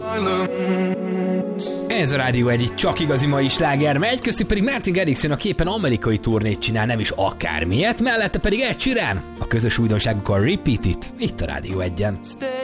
Ez a Rádió egy csak igazi mai sláger megy, köztük pedig Martin Garrix jön, a képen amerikai turnét csinál, nem is akármilyet, mellette pedig Ed Sheeran. A közös újdonságuk a Repeat It, itt a Rádió 1-en.